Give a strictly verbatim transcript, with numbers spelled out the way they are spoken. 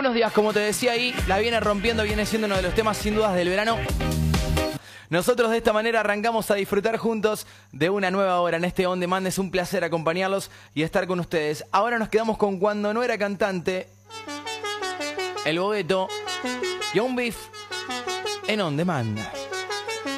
Buenos días, como te decía ahí, la viene rompiendo, viene siendo uno de los temas sin dudas del verano. Nosotros de esta manera arrancamos a disfrutar juntos de una nueva hora en este On Demand. Es un placer acompañarlos y estar con ustedes. Ahora nos quedamos con Cuando no era cantante, El Bogueto y un beef en On Demand.